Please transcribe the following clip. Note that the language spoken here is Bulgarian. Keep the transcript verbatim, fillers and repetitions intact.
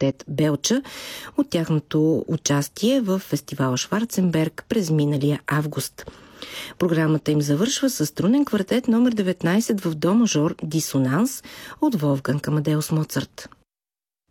квартет Белча от тяхното участие в фестивала Шварценберг през миналия август. Програмата им завършва с струнен квартет номер деветнайсет в до мажор Дисонанс от Волфганг Амадеус Моцарт.